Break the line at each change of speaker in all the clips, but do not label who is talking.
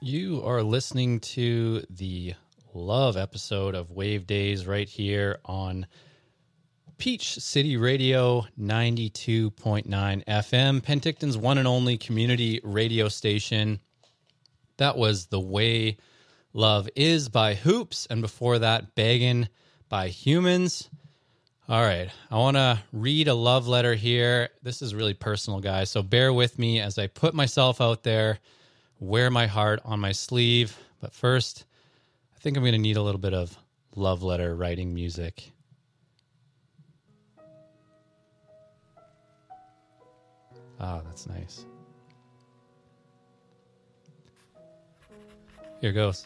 You are listening to the Love episode of Wave Days right here on Peach City Radio 92.9 FM, Penticton's one and only community radio station. That was The Way Love Is by Hoops, and before that, Beggin' by Humans. All right, I want to read a love letter here. This is really personal, guys, so bear with me as I put myself out there, wear my heart on my sleeve. But first, I think I'm going to need a little bit of love letter writing music. Ah, that's nice. Here goes.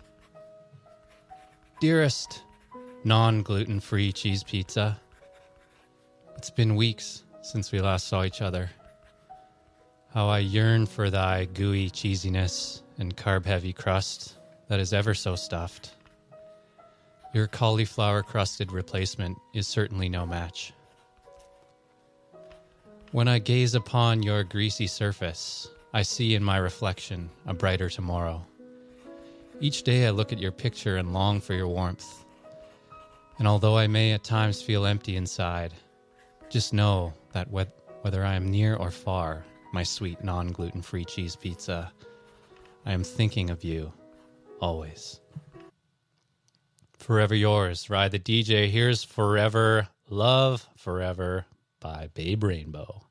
Dearest non-gluten-free cheese pizza, it's been weeks since we last saw each other. How I yearn for thy gooey cheesiness and carb-heavy crust that is ever so stuffed. Your cauliflower-crusted replacement is certainly no match. When I gaze upon your greasy surface, I see in my reflection a brighter tomorrow. Each day I look at your picture and long for your warmth. And although I may at times feel empty inside, just know that whether I am near or far, my sweet non-gluten-free cheese pizza, I am thinking of you always. Forever yours, Ride the DJ. Here's Forever Love Forever by Babe Rainbow.